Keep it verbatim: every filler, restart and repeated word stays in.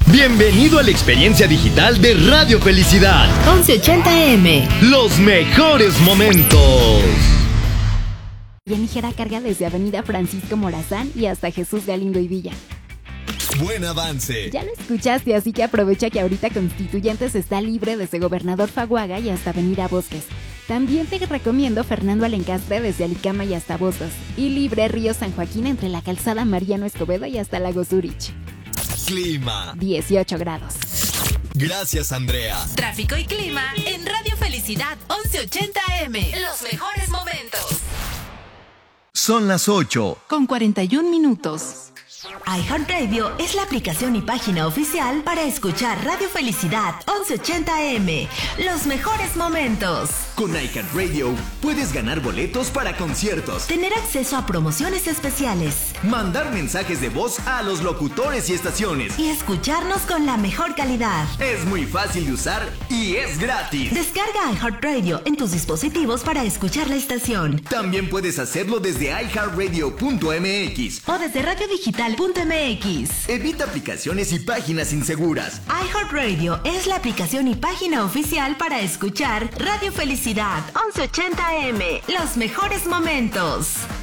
Bienvenido a la experiencia digital de Radio Felicidad. once ochenta A M. Los mejores momentos. Ligera carga desde Avenida Francisco Morazán y hasta Jesús Galindo y Villa. Buen avance. Ya lo escuchaste, así que aprovecha que ahorita Constituyentes está libre desde Gobernador Faguaga y hasta Avenida Bosques. También te recomiendo Fernando Alencastre desde Alicama y hasta Bozos. Y libre Río San Joaquín entre la calzada Mariano Escobedo y hasta Lago Zurich. Clima. dieciocho grados. Gracias, Andrea. Tráfico y clima en Radio Felicidad once ochenta A M. Los mejores momentos. Son las ocho. Con cuarenta y un minutos. iHeartRadio es la aplicación y página oficial para escuchar Radio Felicidad once ochenta A M. Los mejores momentos. Con iHeartRadio puedes ganar boletos para conciertos, Tener acceso a promociones especiales mandar mensajes de voz a los locutores y estaciones. y escucharnos con la mejor calidad. Es muy fácil de usar y es gratis. Descarga iHeartRadio en tus dispositivos para escuchar la estación También puedes hacerlo desde i heart radio punto m x. o desde radio digital punto m x. Evita aplicaciones y páginas inseguras. iHeartRadio es la aplicación y página oficial para escuchar Radio Felicidad once ochenta A M. Los mejores momentos.